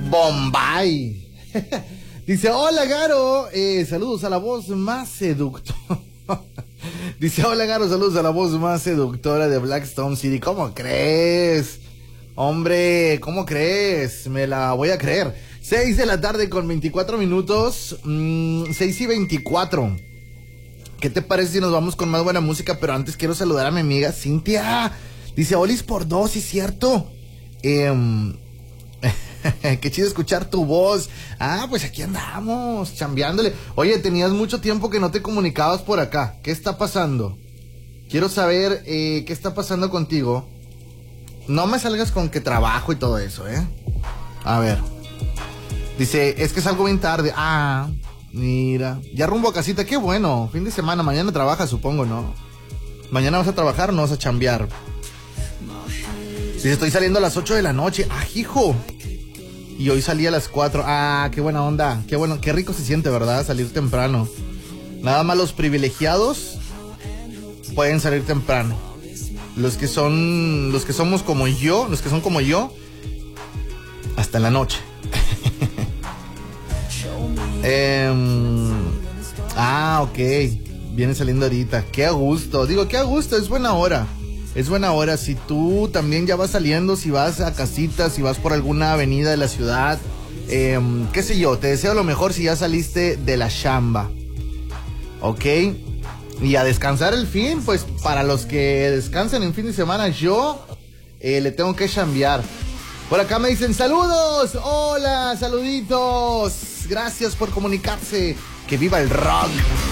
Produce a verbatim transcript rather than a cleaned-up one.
Bombay. Dice, hola Garo, eh, saludos a la voz más seductora. Dice, hola Garo, saludos a la voz más seductora de Blackstone City. ¿Cómo crees? Hombre, ¿cómo crees? Me la voy a creer. seis de la tarde con veinticuatro minutos. Mmm, seis y veinticuatro. ¿Qué te parece si nos vamos con más buena música? Pero antes quiero saludar a mi amiga Cintia. Dice, Olis por dos, ¿sí es cierto? Eh, qué chido escuchar tu voz. Ah, pues aquí andamos, chambeándole. Oye, tenías mucho tiempo que no te comunicabas por acá. ¿Qué está pasando? Quiero saber eh, qué está pasando contigo. No me salgas con que trabajo y todo eso, ¿eh? A ver. Dice, es que salgo bien tarde. Ah, mira. Ya rumbo a casita, qué bueno. Fin de semana, mañana trabajas, supongo, ¿no? Mañana vas a trabajar o no vas a chambear. Dice, estoy saliendo a las ocho de la noche. Ah, hijo. Y hoy salí a las cuatro. Ah, qué buena onda. Qué bueno, qué rico se siente, ¿verdad? Salir temprano. Nada más los privilegiados pueden salir temprano. Los que son, los que somos como yo, los que son como yo, hasta en la noche. eh, ah, ok. Viene saliendo ahorita. Qué a gusto. Digo, qué a gusto. Es buena hora. Es buena hora. Si tú también ya vas saliendo, si vas a casitas, si vas por alguna avenida de la ciudad, eh, qué sé yo, te deseo lo mejor si ya saliste de la chamba. Ok. Y a descansar el fin, pues para los que descansan en fin de semana, yo eh, le tengo que chambear. Por acá me dicen saludos, hola, saluditos, gracias por comunicarse, que viva el rock.